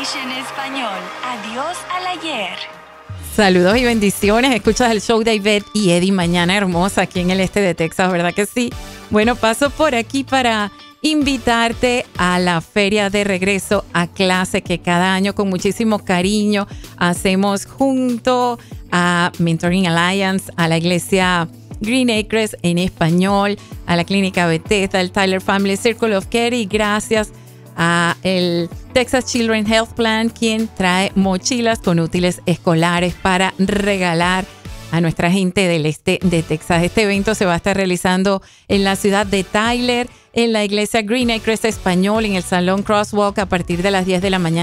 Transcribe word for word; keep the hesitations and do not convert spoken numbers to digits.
en español. Adiós al ayer. Saludos y bendiciones. Escuchas el show de Ivette y Eddie, Mañana Hermosa, aquí en el este de Texas, ¿verdad que sí? Bueno, paso por aquí para invitarte a la feria de regreso a clase que cada año con muchísimo cariño hacemos junto a Mentoring Alliance, a la iglesia Green Acres en español, a la clínica Bethesda, el Tyler Family Circle of Care y gracias a el Texas Children Health Plan, quien trae mochilas con útiles escolares para regalar a nuestra gente del este de Texas. Este evento se va a estar realizando en la ciudad de Tyler, en la iglesia Green Acres Español, en el Salón Crosswalk a partir de las diez de la mañana.